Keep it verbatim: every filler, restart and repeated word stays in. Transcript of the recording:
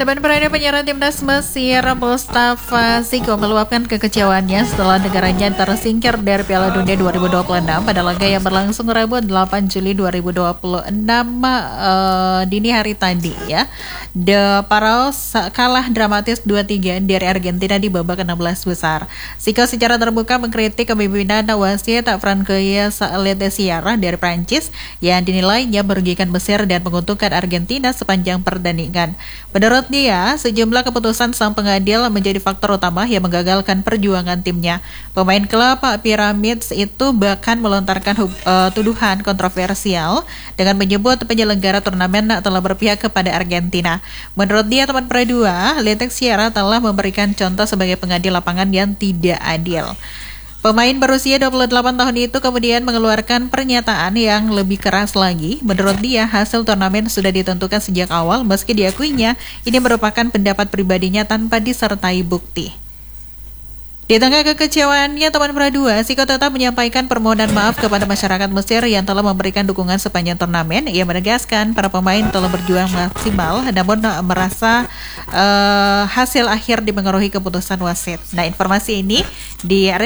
Teman berada penyerang timnas Mesir Mustafa Ziko meluapkan kekecewaannya setelah negaranya tersingkir dari Piala Dunia dua ribu dua puluh enam pada laga yang berlangsung Rabu delapan Juli dua ribu dua puluh enam uh, dini hari tadi ya. The Paraos kalah dramatis dua tiga dari Argentina di babak enam belas besar. Ziko secara terbuka mengkritik kepemimpinan wasit Francois Letessier dari Prancis yang dinilainya merugikan Mesir dan menguntungkan Argentina sepanjang pertandingan. Menurut dia, sejumlah keputusan sang pengadil menjadi faktor utama yang menggagalkan perjuangan timnya. Pemain klub Pyramids itu bahkan melontarkan uh, tuduhan kontroversial dengan menyebut penyelenggara turnamen telah berpihak kepada Argentina. Menurut dia, teman Pradua, Letessier telah memberikan contoh sebagai pengadil lapangan yang tidak adil. Pemain berusia dua puluh delapan tahun itu kemudian mengeluarkan pernyataan yang lebih keras lagi. Menurut dia, hasil turnamen sudah ditentukan sejak awal meski diakuinya ini merupakan pendapat pribadinya tanpa disertai bukti. Di tengah kekecewaannya, teman Pradua, Ziko tetap menyampaikan permohonan maaf kepada masyarakat Mesir yang telah memberikan dukungan sepanjang turnamen. Ia menegaskan para pemain telah berjuang maksimal namun merasa uh, hasil akhir dipengaruhi keputusan wasit. Nah, informasi ini di